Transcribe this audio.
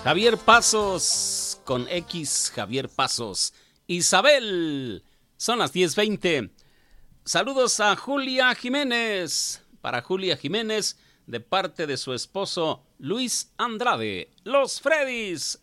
Javier Pasos, con X, Javier Pasos. Isabel, son las 10:20. Saludos a Julia Jiménez. Para Julia Jiménez, de parte de su esposo Luis Andrade. Los Freddys,